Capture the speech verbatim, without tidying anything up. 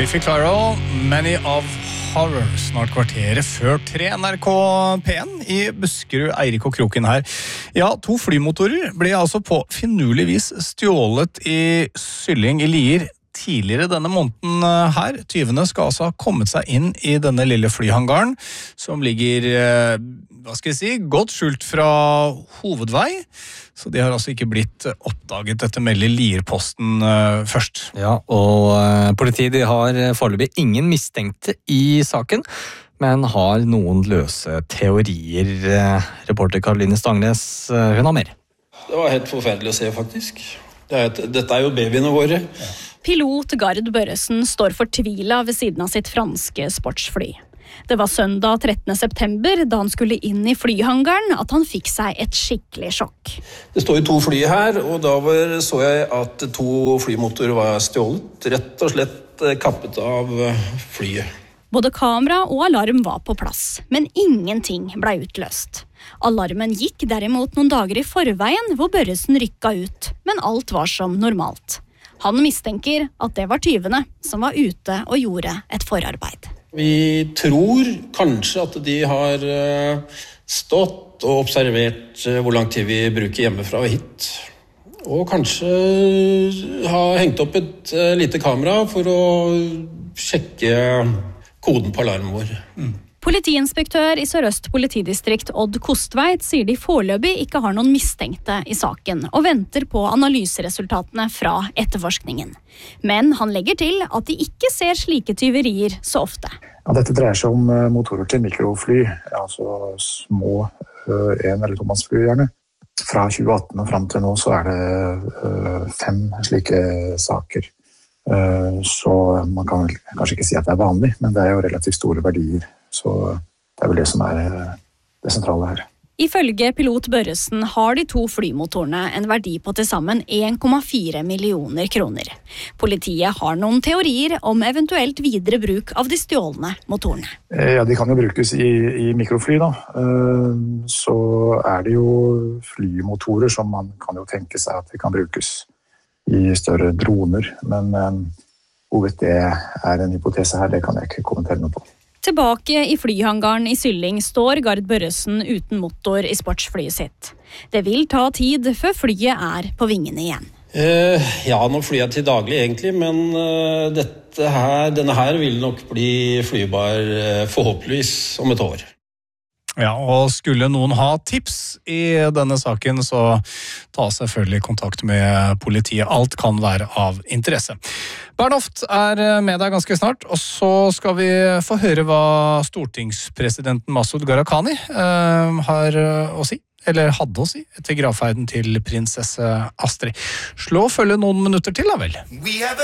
Biffy Clyro, Many of Horror, snart kvarteret før tre. N R K P en i Buskerud, Eirik og Kroken her. Ja, to flymotorer ble altså på finurlig vis stjålet i Sylling i Lier tidligere denne måneden her. Tyvene skal altså ha kommet seg inn i denne lille flyhangaren, som ligger, hva skal jeg si, godt skjult fra hovedvei. Så de har altså ikke blitt oppdaget, dette melder Lierposten uh, først. Ja, og uh, politiet de har foreløpig ingen mistenkte i saken, men har noen løse teorier. Uh, reporter Karoline Stangnes, uh, hun har mer. Det var helt forferdelig å se, faktisk. Det er et, dette er jo babyene våre. Ja. Pilot Gard Børresen står fortvilet ved siden av sitt franske sportsfly. Det var søndag trettende september, da han skulle inn i flyhangaren, at han fikk seg et skikkelig sjokk. Det står jo to fly her, og da var, så jeg at to flymotorer var stjålet, rett og slett kappet av flyet. Både kamera og alarm var på plass, men ingenting ble utløst. Alarmen gikk derimot noen dager i forveien, hvor Børresen rykket ut, men alt var som normalt. Han mistenker at det var tyvene som var ute og gjorde et forarbeid. Vi tror kanskje at de har stått og observert hvor lang tid vi bruker hjemmefra og hit. Og kanskje har hengt opp et lite kamera for å sjekke koden på alarmen vår. Mm. Politiinspektør i Sør-Øst politidistrikt Odd Kostveit sier de foreløpig ikke har noen mistenkte i saken, og venter på analyseresultatene fra etterforskningen. Men han legger til at de ikke ser slike tyverier så ofte. Ja, dette dreier seg om motorer til mikrofly, altså små en- eller tomannsfly gjerne. Fra tjue atten og frem til nå så er det fem slike saker. Så man kan kanskje ikke si at det er vanlig, men det er jo relativt store verdier. Så det er vel det som er det sentrale her. Ifølge pilot Børresen har de to flymotorene en verdi på til sammen en komma fire millioner kroner. Politiet har noen teorier om eventuelt videre bruk av de stjålne motorene. Ja, de kan jo brukes i, i mikrofly da. Så er det jo flymotorer som man kan jo tenke seg at de kan brukes i større droner. Men hvorvidt det er en hypotese her, det kan jeg ikke kommentere noe på. Tilbake i flyhangaren i Sylling står Gard Børresen uten motor i sportsflyet sitt. Det vil ta tid før flyet er på vingene igjen. Eh, ja, nå flyr jeg til daglig egentlig, men uh, dette her, denne her vil nok bli flybar uh, forhåpentligvis om et år. Ja, og skulle noen ha tips i denne saken, så ta selvfølgelig kontakt med politiet. Alt kan være av interesse. Bernhoft er med deg ganske snart, og så skal vi få høre hva stortingspresidenten Masud Gharahkhani eh, har å si, eller hadde å si, etter gravferden til prinsesse Astrid. Slå og følge noen minutter til da vel.